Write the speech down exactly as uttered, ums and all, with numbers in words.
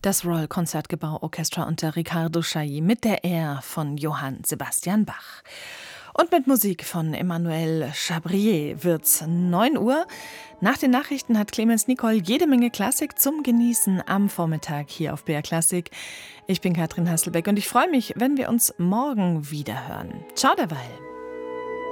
Das Royal Concertgebouw Orchestra unter Riccardo Chailly mit der Air von Johann Sebastian Bach. Und mit Musik von Emmanuel Chabrier wird's neun Uhr. Nach den Nachrichten hat Clemens Nicol jede Menge Klassik zum Genießen am Vormittag hier auf B R Klassik. Ich bin Katrin Hasselbeck und ich freue mich, wenn wir uns morgen wieder hören. Ciao derweil.